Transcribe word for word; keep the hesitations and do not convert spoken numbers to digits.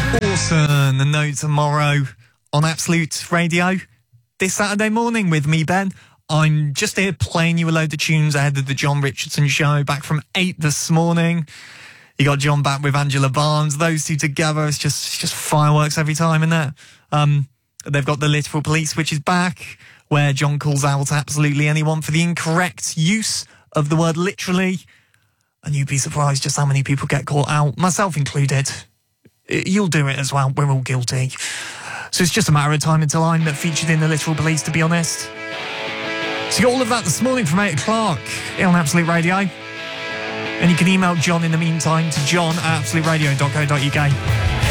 Orson and No Tomorrow on Absolute Radio this Saturday morning with me, Ben. I'm just here playing you a load of tunes ahead of the John Richardson show back from eight this morning. You got John back with Angela Barnes. Those two together, it's just it's just fireworks every time, isn't it? Um, they've got the Literal Police, which is back, where John calls out absolutely anyone for the incorrect use of the word literally. And you'd be surprised just how many people get caught out, myself included. You'll do it as well. We're all guilty. So it's just a matter of time until I'm featured in the Literal Police, to be honest. So you got all of that this morning from eight o'clock on Absolute Radio. And you can email John in the meantime to john at absolute radio dot co dot uk.